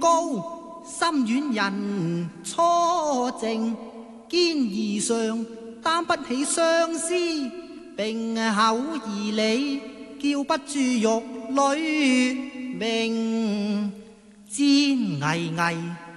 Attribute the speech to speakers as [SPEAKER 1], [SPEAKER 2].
[SPEAKER 1] 高，心遠人初靜，堅兒上擔不起相思，並口而理，叫不住玉女鳴。氈巍巍